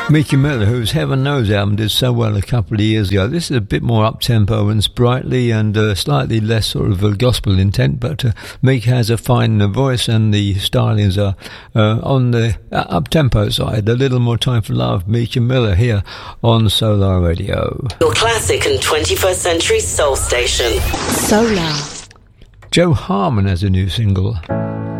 Mickey Miller, whose Heaven Knows album did so well a couple of years ago. This is a bit more up-tempo and sprightly and slightly less sort of gospel intent, but Mickey has a fine voice and the stylings are on the up-tempo side. A little more time for love. Mickey Miller here on Solar Radio. Your classic and 21st century soul station. Solar. Joe Harmon has a new single.